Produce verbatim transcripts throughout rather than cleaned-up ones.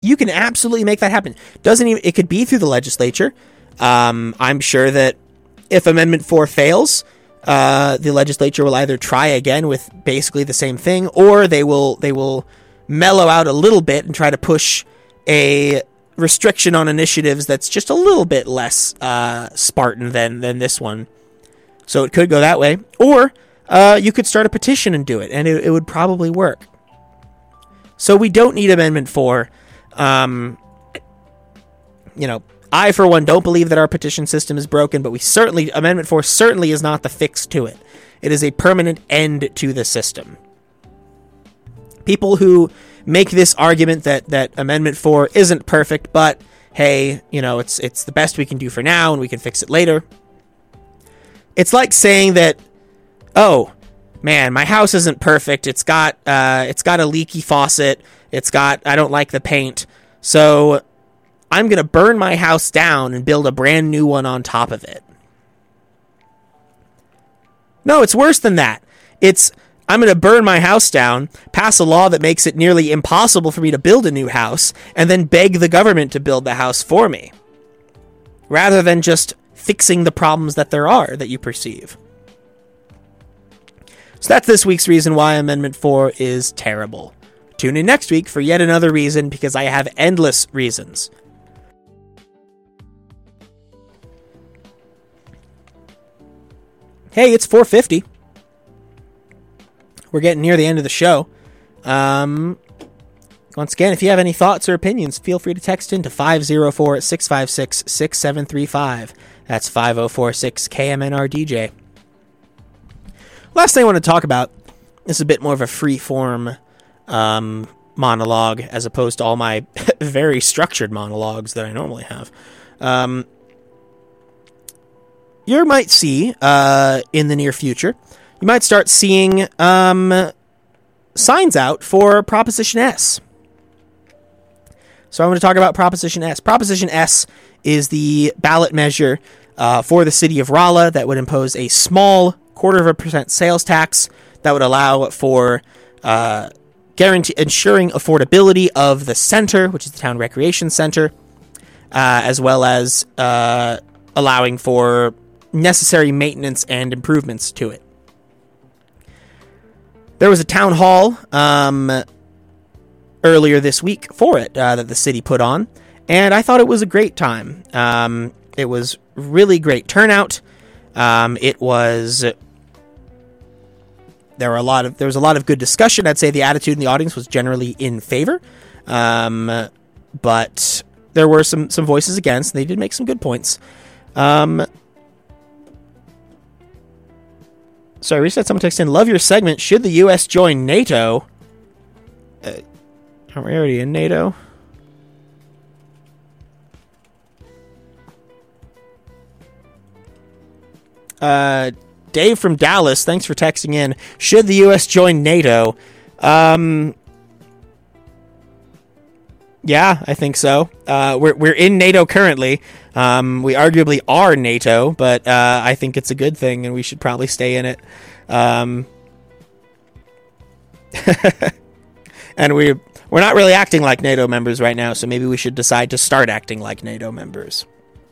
you can absolutely make that happen. Doesn't even, it could be through the legislature. Um, I'm sure that if Amendment four fails, uh, the legislature will either try again with basically the same thing, or they will they will mellow out a little bit and try to push a restriction on initiatives that's just a little bit less uh, Spartan than than this one. So it could go that way, or uh, you could start a petition and do it, and it, it would probably work. So we don't need Amendment four. Um, you know, I, for one, don't believe that our petition system is broken, but we certainly, Amendment four certainly is not the fix to it. It is a permanent end to the system. People who make this argument that, that Amendment four isn't perfect, but hey, you know, it's it's the best we can do for now and we can fix it later. It's like saying that, oh, man, my house isn't perfect. It's got uh, it's got a leaky faucet. It's got, I don't like the paint. So I'm going to burn my house down and build a brand new one on top of it. No, it's worse than that. It's, I'm going to burn my house down, pass a law that makes it nearly impossible for me to build a new house, and then beg the government to build the house for me, rather than just fixing the problems that there are that you perceive. So that's this week's reason why Amendment four is terrible. Tune in next week for yet another reason, because I have endless reasons. Hey, it's four fifty. We're getting near the end of the show. Um, once again, if you have any thoughts or opinions, feel free to text in to five oh four, six five six, six seven three five. That's five oh four six K M N R D J. Last thing I want to talk about, this is a bit more of a free-form um, monologue, as opposed to all my very structured monologues that I normally have. Um, you might see, uh, in the near future, you might start seeing um, signs out for Proposition S. So I'm going to talk about Proposition S. Proposition S is the ballot measure uh, for the city of Rolla that would impose a small quarter of a percent sales tax that would allow for uh, guarantee ensuring affordability of the center, which is the town recreation center, uh, as well as uh, allowing for necessary maintenance and improvements to it. There was a town hall um, earlier this week for it uh, that the city put on, and I thought it was a great time. Um, it was really great turnout. Um, it was there were a lot of there was a lot of good discussion. I'd say the attitude in the audience was generally in favor, um, but there were some some voices against. And they did make some good points. Um, Sorry, reset someone text in. Love your segment. Should the U S join NATO? Uh, aren't we already in NATO? Uh, Dave from Dallas, thanks for texting in. Should the U S join NATO? Um, yeah, I think so. Uh, we're we're in NATO currently. Um, we arguably are NATO, but uh, I think it's a good thing, and we should probably stay in it. Um, and we we're not really acting like NATO members right now, so maybe we should decide to start acting like NATO members.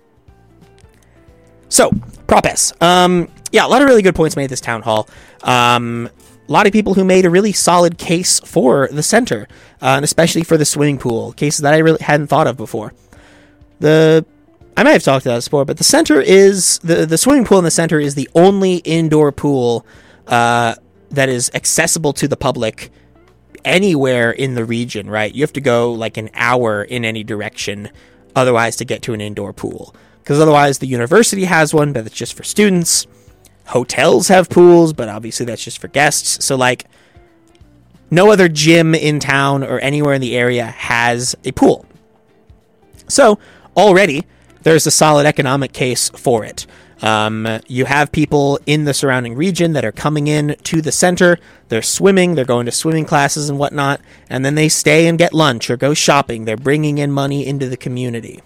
So, Prop S. Um, yeah, a lot of really good points made at this town hall. Um, a lot of people who made a really solid case for the center, uh, and especially for the swimming pool, cases that I really hadn't thought of before. The I might have talked about this before, but the center is the the swimming pool in the center is the only indoor pool uh, that is accessible to the public anywhere in the region. Right, you have to go like an hour in any direction, otherwise to get to an indoor pool. Because otherwise, the university has one, but it's just for students. Hotels have pools, but obviously that's just for guests. So, like, no other gym in town or anywhere in the area has a pool. So, already, there's a solid economic case for it. Um, you have people in the surrounding region that are coming in to the center. They're swimming. They're going to swimming classes and whatnot. And then they stay and get lunch or go shopping. They're bringing in money into the community.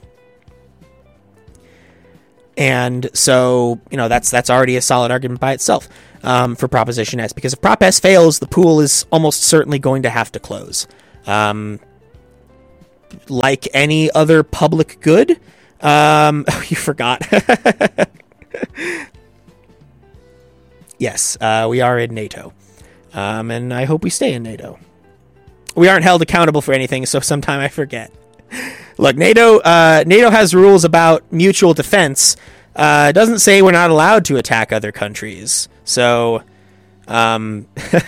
And so, you know, that's that's already a solid argument by itself um, for Proposition S. Because if Prop S fails, the pool is almost certainly going to have to close. Um, like any other public good. Um, oh, you forgot. Yes, uh, we are in NATO. Um, and I hope we stay in NATO. We aren't held accountable for anything, so sometime I forget. Look, NATO uh, NATO has rules about mutual defense. Uh, it doesn't say we're not allowed to attack other countries. So, um...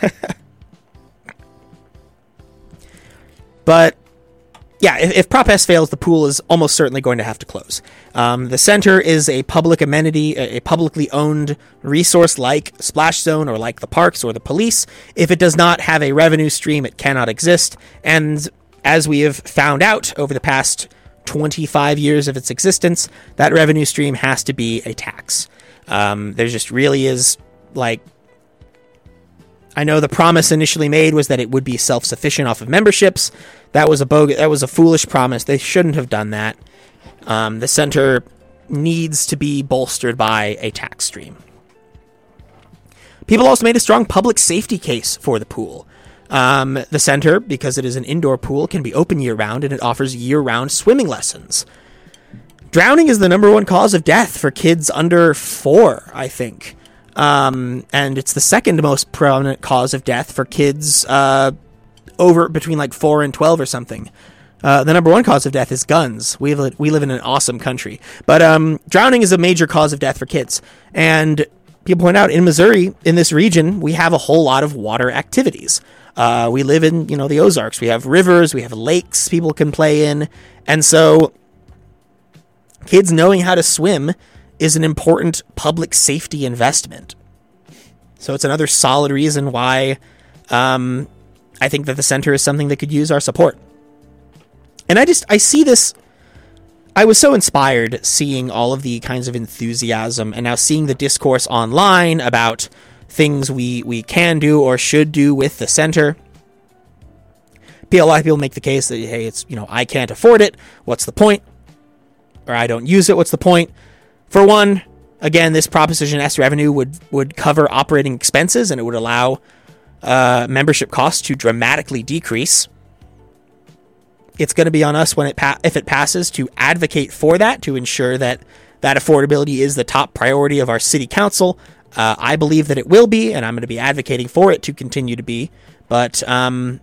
but... yeah, if, if Prop S fails, the pool is almost certainly going to have to close. Um, the center is a public amenity, a, a publicly owned resource like Splash Zone or like the parks or the police. If it does not have a revenue stream, it cannot exist. And as we have found out over the past twenty-five years of its existence, that revenue stream has to be a tax. Um, there just really is, like... I know the promise initially made was that it would be self-sufficient off of memberships. That was a bogus, that was a foolish promise. They shouldn't have done that. Um, the center needs to be bolstered by a tax stream. People also made a strong public safety case for the pool. Um, the center, because it is an indoor pool, can be open year-round, and it offers year-round swimming lessons. Drowning is the number one cause of death for kids under four, I think. Um, and it's the second most prominent cause of death for kids uh, over between like four and twelve or something. Uh, the number one cause of death is guns. We live, we live in an awesome country. But um, drowning is a major cause of death for kids. And people point out, in Missouri, in this region, we have a whole lot of water activities. Uh, we live in, you know, the Ozarks. We have rivers. We have lakes people can play in. And so kids knowing how to swim is an important public safety investment. So it's another solid reason why um, I think that the center is something that could use our support. And I just, I see this, I was so inspired seeing all of the kinds of enthusiasm and now seeing the discourse online about things we, we can do or should do with the center. A lot of people make the case that, hey, it's, you know, I can't afford it. What's the point? Or I don't use it. What's the point? For one, again, this Proposition S revenue would, would cover operating expenses, and it would allow uh, membership costs to dramatically decrease. It's going to be on us when it pa- if it passes to advocate for that, to ensure that that affordability is the top priority of our city council. Uh, I believe that it will be, and I'm going to be advocating for it to continue to be. But um,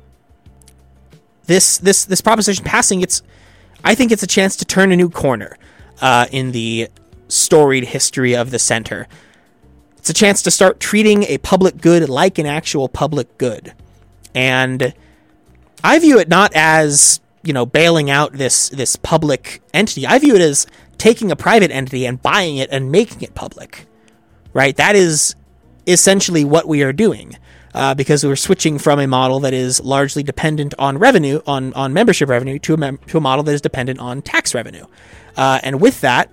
this this this proposition passing, it's I think it's a chance to turn a new corner uh, in the storied history of the center. It's a chance to start treating a public good like an actual public good. And I view it not as, you know, bailing out this this public entity. I view it as taking a private entity and buying it and making it public. Right? That is essentially what we are doing. Uh, because we're switching from a model that is largely dependent on revenue, on, on membership revenue, to a, mem- to a model that is dependent on tax revenue. Uh, and with that,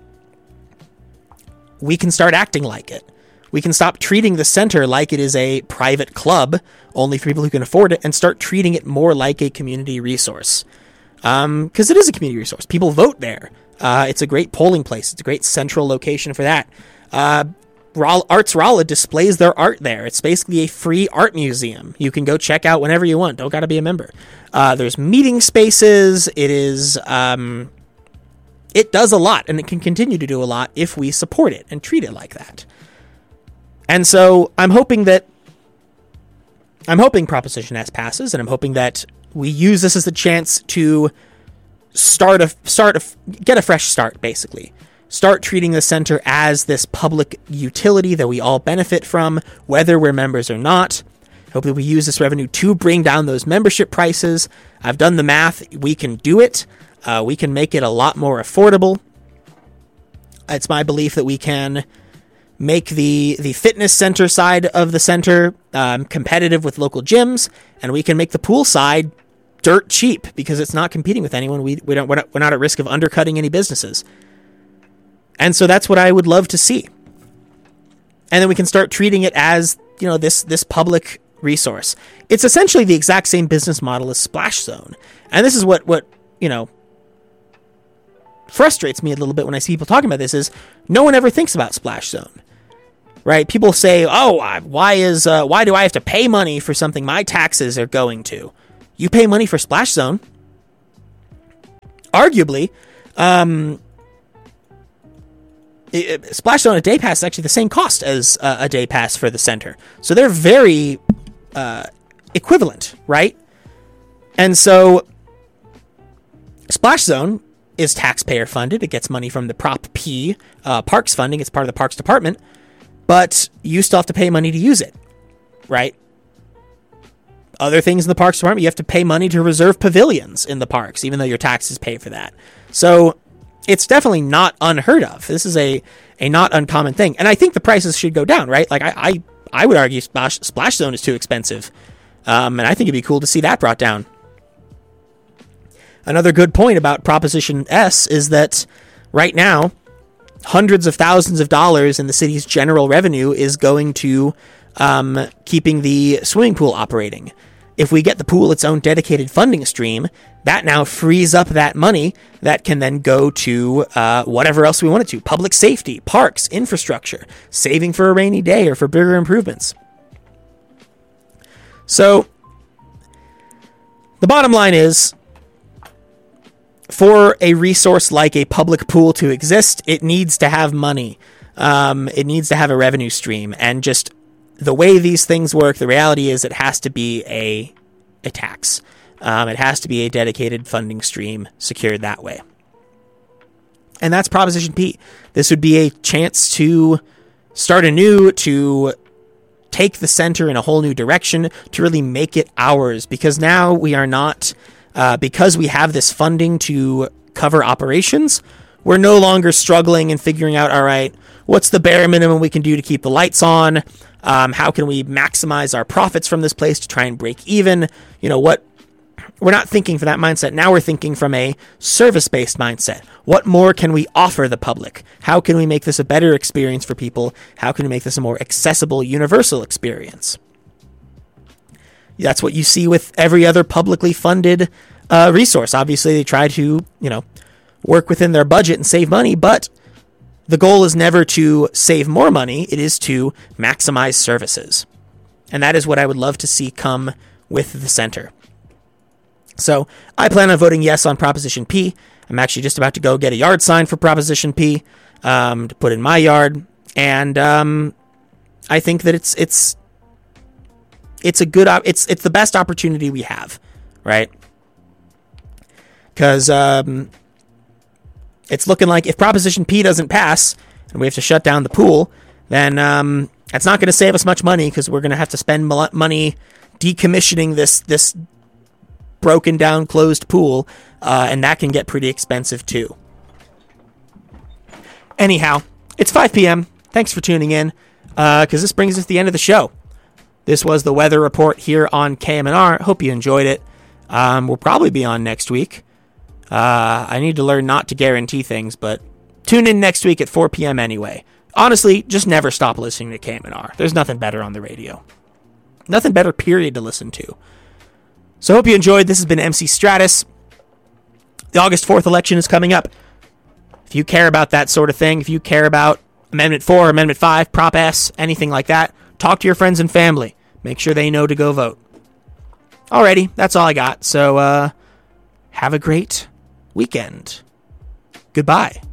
we can start acting like it. We can stop treating the center like it is a private club, only for people who can afford it, and start treating it more like a community resource. Um, because it is a community resource. People vote there. Uh, it's a great polling place. It's a great central location for that. Uh, Arts Rolla displays their art there. It's basically a free art museum. You can go check out whenever you want. Don't got to be a member. Uh, there's meeting spaces. It is, um, it does a lot, and it can continue to do a lot if we support it and treat it like that. And so I'm hoping that, I'm hoping Proposition S passes, and I'm hoping that we use this as a chance to start a, start a, get a fresh start, basically. Start treating the center as this public utility that we all benefit from, whether we're members or not. Hopefully we use this revenue to bring down those membership prices. I've done the math. We can do it. Uh, we can make it a lot more affordable. It's my belief that we can make the, the fitness center side of the center um, competitive with local gyms, and we can make the pool side dirt cheap because it's not competing with anyone. We, we don't, we're not, we're not at risk of undercutting any businesses. And so that's what I would love to see. And then we can start treating it as, you know, this this public resource. It's essentially the exact same business model as Splash Zone. And this is what, what you know, frustrates me a little bit when I see people talking about this is no one ever thinks about Splash Zone. Right? People say, oh, why is uh, why do I have to pay money for something my taxes are going to? You pay money for Splash Zone. arguably, um, it, it, Splash Zone a day pass is actually the same cost as uh, a day pass for the center. So they're very uh, equivalent, right? And so Splash Zone is taxpayer funded. It gets money from the Prop P uh, Parks funding. It's part of the Parks Department. But you still have to pay money to use it, right? Other things in the Parks Department, you have to pay money to reserve pavilions in the parks, even though your taxes pay for that. So it's definitely not unheard of. This is a, a not uncommon thing. And I think the prices should go down, right? Like, I I, I would argue Splash, Splash Zone is too expensive. Um, and I think it'd be cool to see that brought down. Another good point about Proposition S is that right now, hundreds of thousands of dollars in the city's general revenue is going to um, keeping the swimming pool operating. If we get the pool its own dedicated funding stream, that now frees up that money that can then go to uh, whatever else we want it to. Public safety, parks, infrastructure, saving for a rainy day or for bigger improvements. So, the bottom line is, for a resource like a public pool to exist, it needs to have money. Um, it needs to have a revenue stream. And just the way these things work, the reality is it has to be a, a tax. Um, it has to be a dedicated funding stream secured that way. And that's Proposition P. This would be a chance to start anew, to take the center in a whole new direction, to really make it ours. Because now we are not... Uh, because we have this funding to cover operations, we're no longer struggling and figuring out, all right, what's the bare minimum we can do to keep the lights on? Um, how can we maximize our profits from this place to try and break even? You know, what? We're not thinking from that mindset. Now we're thinking from a service-based mindset. What more can we offer the public? How can we make this a better experience for people? How can we make this a more accessible, universal experience? That's what you see with every other publicly funded uh, resource. Obviously, they try to, you know, work within their budget and save money, but the goal is never to save more money. It is to maximize services. And that is what I would love to see come with the center. So I plan on voting yes on Proposition P. I'm actually just about to go get a yard sign for Proposition P um, to put in my yard. And um, I think that it's it's it's a good op- it's it's the best opportunity we have, right? Because um, it's looking like if Proposition P doesn't pass and we have to shut down the pool, then um, that's not going to save us much money because we're going to have to spend money decommissioning this this broken down closed pool, uh, and that can get pretty expensive too. Anyhow, it's five p.m. Thanks for tuning in, because uh, this brings us to the end of the show. This was the weather report here on K M N R. Hope you enjoyed it. Um, we'll probably be on next week. Uh, I need to learn not to guarantee things, but tune in next week at four p.m. anyway. Honestly, just never stop listening to K M N R. There's nothing better on the radio. Nothing better, period, to listen to. So hope you enjoyed. This has been M C Stratus. The August fourth election is coming up. If you care about that sort of thing, if you care about Amendment four, Amendment five, Prop S, anything like that, talk to your friends and family. Make sure they know to go vote. Alrighty, that's all I got. So uh, have a great weekend. Goodbye.